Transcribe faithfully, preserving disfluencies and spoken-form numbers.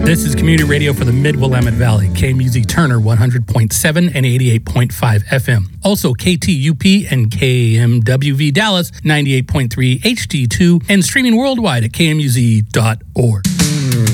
This is community radio for the Mid-Willamette Valley, K M U Z Turner one hundred point seven and eighty-eight point five F M. Also K T U P and K M W V Dallas ninety-eight point three H D two and streaming worldwide at K M U Z dot org.